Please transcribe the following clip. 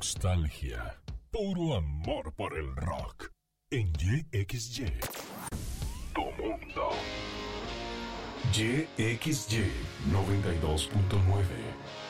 nostalgia, puro amor por el rock. En YXY, tu mundo. YXY 92.9.